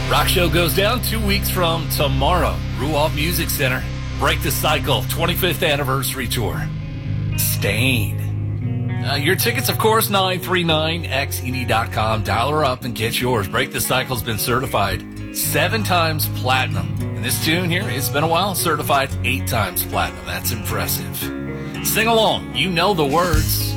Rock show goes down 2 weeks from tomorrow. Ruoff Music Center. Break the Cycle 25th Anniversary Tour. Staind. Your tickets, of course, 939xed.com. Dial her up and get yours. Break the Cycle's been certified 7 times platinum. And this tune here, it's been a while, certified 8 times platinum. That's impressive. Sing along. You know the words.